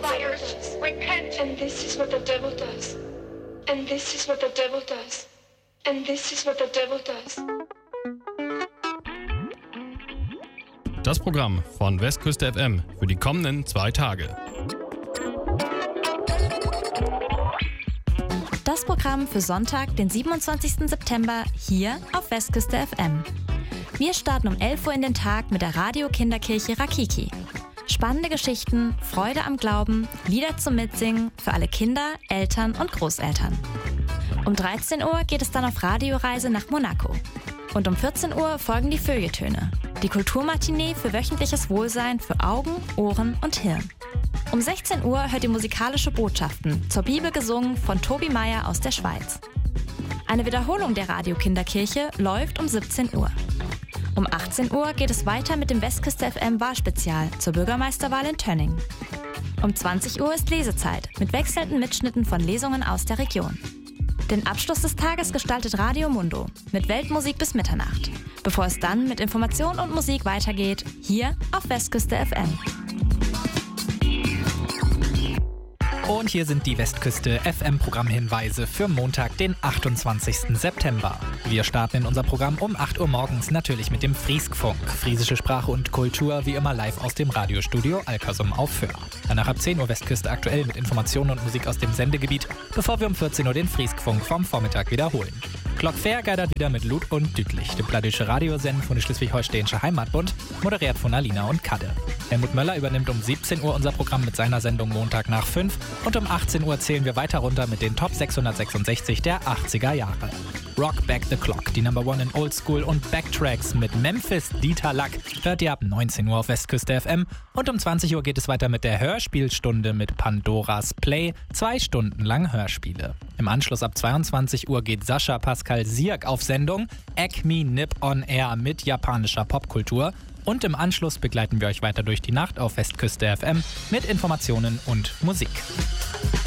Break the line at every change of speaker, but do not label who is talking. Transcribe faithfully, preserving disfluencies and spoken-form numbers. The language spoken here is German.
liars, repent. And this is what the devil does. And this is what the devil does. And this is what the devil does.
Das Programm von Westküste F M für die kommenden zwei Tage.
Das Programm für Sonntag, den siebenundzwanzigsten September, hier auf Westküste F M. Wir starten um elf Uhr in den Tag mit der Radio-Kinderkirche Rakiki. Spannende Geschichten, Freude am Glauben, Lieder zum Mitsingen für alle Kinder, Eltern und Großeltern. Um dreizehn Uhr geht es dann auf Radioreise nach Monaco. Und um vierzehn Uhr folgen die Feuilletöne, die Kulturmatinee für wöchentliches Wohlsein für Augen, Ohren und Hirn. Um sechzehn Uhr hört ihr musikalische Botschaften, zur Bibel gesungen von Tobi Meyer aus der Schweiz. Eine Wiederholung der Radio-Kinderkirche läuft um siebzehn Uhr. Um achtzehn Uhr geht es weiter mit dem Westküste F M Wahlspezial zur Bürgermeisterwahl in Tönning. Um zwanzig Uhr ist Lesezeit mit wechselnden Mitschnitten von Lesungen aus der Region. Den Abschluss des Tages gestaltet Radio Mundo mit Weltmusik bis Mitternacht, bevor es dann mit Information und Musik weitergeht, hier auf Westküste F M.
Und hier sind die Westküste F M-Programmhinweise für Montag, den achtundzwanzigsten September. Wir starten in unser Programm um acht Uhr morgens natürlich mit dem Friesk-Funk. Friesische Sprache und Kultur wie immer live aus dem Radiostudio Alkersum auf Föhr. Danach ab zehn Uhr Westküste aktuell mit Informationen und Musik aus dem Sendegebiet, bevor wir um vierzehn Uhr den Friesk-Funk vom Vormittag wiederholen. Glockfair geidert wieder mit Lud und Dütlich, dem pladische Radiosenden von der Schleswig-Holsteinische Heimatbund, moderiert von Alina und Kadde. Helmut Möller übernimmt um siebzehn Uhr unser Programm mit seiner Sendung Montag nach fünf und um achtzehn Uhr zählen wir weiter runter mit den Top sechshundertsechsundsechzig der achtziger Jahre. Rock Back the Clock, die Number One in Old School und Backtracks mit Memphis Dieter Lack hört ihr ab neunzehn Uhr auf Westküste F M und um zwanzig Uhr geht es weiter mit der Hörspielstunde mit Pandoras Play, zwei Stunden lang Hörspiele. Im Anschluss ab zweiundzwanzig Uhr geht Sascha Pascal Sierk auf Sendung, Acme Nip on Air mit japanischer Popkultur. Und im Anschluss begleiten wir euch weiter durch die Nacht auf Westküste F M mit Informationen und Musik.